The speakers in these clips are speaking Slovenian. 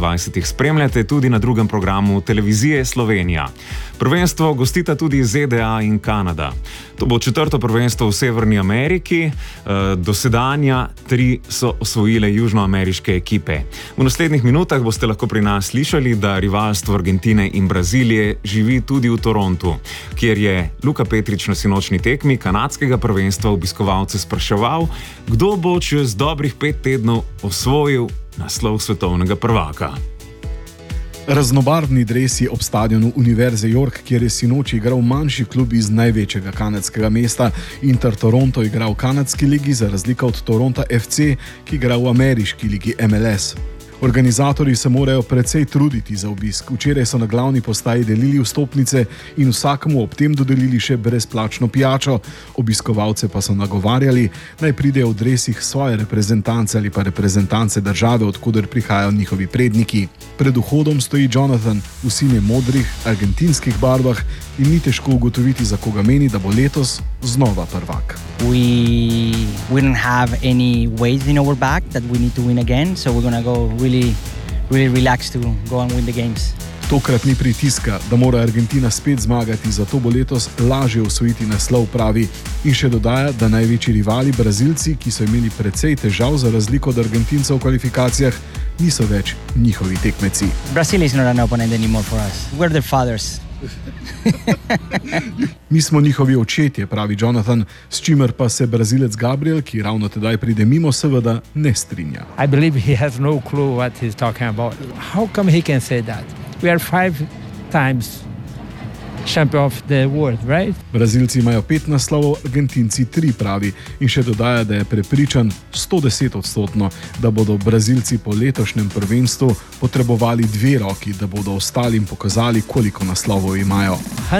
2024 spremljate tudi na drugem programu Televizije Slovenija. Prvenstvo gostita tudi ZDA in Kanada. To bo 4. prvenstvo v Severni Ameriki, dosedanja 3 so osvojile južnoameriške ekipe. V naslednjih minutah boste lahko pri nas slišali, da rivalstvo Argentine in Brazilije živi tudi v Torontu, kjer je Luka Petrič na sinočni tekmi kanadskega prvenstva obiskovalce spraševal, kdo bo čez dobrih 5 tednov osvojil naslov svetovnega prvaka. Raznobarvni dresi ob stadionu Univerze York, kjer je sinoči igral manjši klub iz največjega kanadskega mesta. Inter Toronto igra v kanadski ligi, za razliko od Toronto FC, ki igra v ameriški ligi MLS. Organizatorji se morajo precej truditi za obisk. Včeraj so na glavni postaji delili vstopnice in vsakemu ob tem dodelili še brezplačno pijačo. Obiskovalce pa so nagovarjali, naj pridejo v dresih svoje reprezentance ali pa reprezentance države, odkuder prihajajo njihovi predniki. Pred vhodom stoji Jonathan v sine modrih argentinskih barvah in ni težko ugotoviti, za koga meni, da bo letos znova prvak. We don't have any weight in our back that we need to win again, so we're going to go really relaxed to go and win the games. Tokrat ni pritiska, da mora Argentina spet zmagati, zato bo letos lažje osvojiti naslov, pravi. In še dodaja, da največji rivali Brazilci, ki so imeli precej težav za razliko od Argentincev v kvalifikacijah, niso več njihovi tekmeci. Brazil is not an opponent anymore for us. We're their fathers. Mi smo njihovi očetje, pravi Jonathan, s čimer pa se Brazilec Gabriel, ki ravno tedaj pride mimo, seveda ne strinja. I believe he has no clue what he's talking about. How come he can say that? We are 5 times champion of the world, right? Brazilci imajo 5 naslovov, Argentinci 3, pravi, in še dodaja, da je prepričan 110%, da bodo Brazilci po letošnjem prvenstvu potrebovali 2 roki, da bodo ostalim pokazali, koliko naslovov imajo.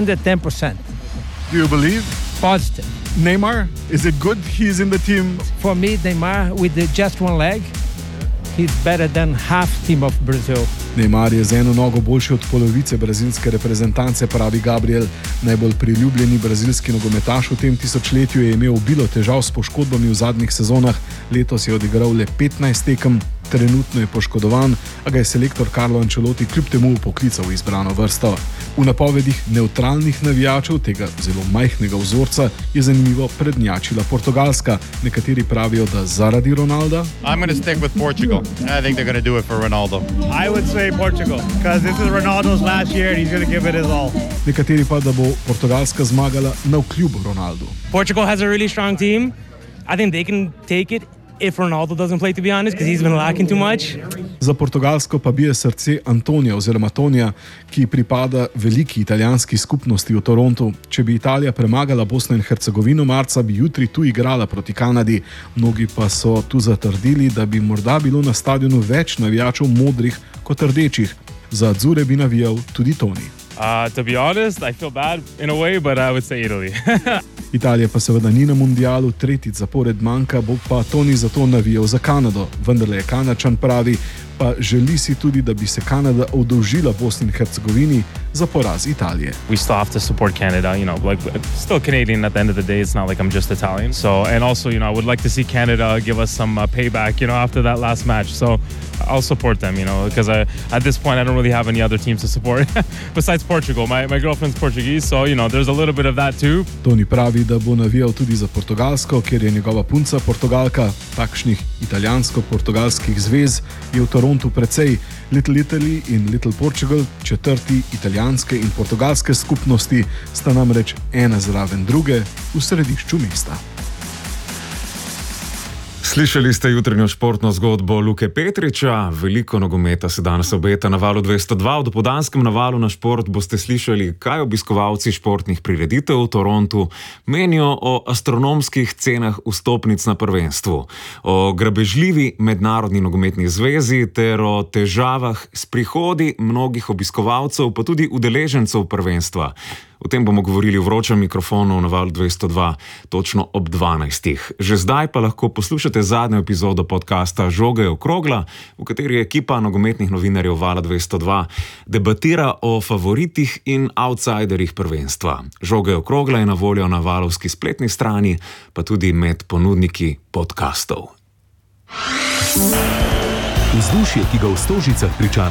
110%. Do you believe? Positive. Neymar, is it good he's in the team? For me, Neymar with just one leg, he's better than half team of Brazil. Neymar je z eno nogo boljši od polovice brazilske reprezentance, pravi Gabriel. Najbolj priljubljeni brazilski nogometaš v tem tisočletju je imel obilo težav s poškodbami v zadnjih sezonah. Letos je odigral le 15 tekem, trenutno je poškodovan, a ga je selektor Carlo Ancelotti kljub temu poklical v izbrano vrsto. V napovedih nevtralnih navijačev tega zelo majhnega vzorca je zanimivo prednjačila Portugalska. Nekateri pravijo, da zaradi Ronalda. I'm going to stick with Portugal. I think they're going to do it for Ronaldo. I would say Portugal, because this is Ronaldo's last year and he's going to give it his all. Nekateri pa, da bo Portugalska zmagala navkljub Ronaldu. Portugal has a really strong team. I think they can take it if Ronaldo doesn't play, to be honest, because he's been lacking too much. Za Portugalsko pa bije srce Antonija oziroma Tonija, ki pripada veliki italijanski skupnosti v Torontu. Če bi Italija premagala Bosno in Hercegovino marca, bi jutri tu igrala proti Kanadi. Mnogi pa so tu zatrdili, da bi morda bilo na stadionu več navijačev modrih kot rdečih. Za Azzurre bi navijal tudi Toni. To be honest, I feel bad in a way, but I would say Italy. Italija pa seveda ni na mundialu, tretjič zapored manjka, bo pa Toni zato navijal za Kanado. Vendarle je Kanadčan, pravi, pa želi si tudi, da bi se Kanada oddolžila Bosni in Hercegovini za poraz Italije. We still have to support Canada, you know, like still Canadian at the end of the day. It's not like I'm just Italian. So, and also, you know, I would like to see Canada give us some payback, you know, after that last match. So I'll support them, you know, because at this point I don't really have any other teams to support besides Portugal. My girlfriend's Portuguese, so, you know, there's a little bit of that too. Toni pravi, da bo navijal tudi za Portugalsko, ker je njegova punca Portugalka. Takšnih italijansko-portugalskih zvez je v Torontu precej. Little Italy in Little Portugal, četrti italijanske in portugalske skupnosti, sta namreč ena zraven druge v središču mesta. Slišali ste jutranjo športno zgodbo Luke Petriča. Veliko nogometa se danes obeta na Valu 202. V dopoldanskem navalu na šport boste slišali, kaj obiskovalci športnih prireditev v Torontu menijo o astronomskih cenah vstopnic na prvenstvu, o grabežljivi mednarodni nogometni zvezi ter o težavah s prihodi mnogih obiskovalcev, pa tudi udeležencev prvenstva. O tem bomo govorili v vročem mikrofonu na Valu 202 točno ob 12. Že zdaj pa lahko poslušate zadnjo epizodo podcasta Žoge okrogla, v kateri ekipa nogometnih novinarjev Vala 202 debatira o favoritih in outsiderjih prvenstva. Žoge okrogla je na voljo na valovski spletni strani, pa tudi med ponudniki podcastov. Vzdušje, ki ga v Stožicah pričara